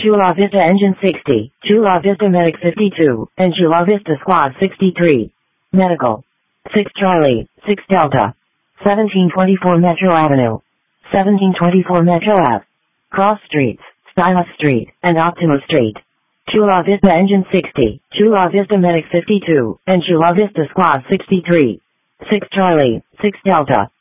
Chula Vista Engine 60, Chula Vista Medic 52, and Chula Vista Squad 63. Medical. 6 Charlie, 6 Delta. 1724 Metro Avenue. 1724 Metro Ave. Cross Streets, Stylus Street, and Optima Street. Chula Vista Engine 60, Chula Vista Medic 52, and Chula Vista Squad 63. 6 Charlie, 6 Delta.